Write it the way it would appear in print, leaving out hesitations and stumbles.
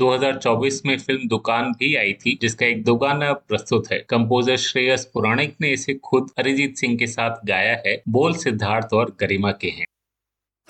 2024 में फिल्म दुकान भी आई थी, जिसका एक दो गाना प्रस्तुत है। कंपोजर श्रेयस पुराणिक ने इसे खुद अरिजीत सिंह के साथ गाया है। बोल सिद्धार्थ और गरिमा के हैं।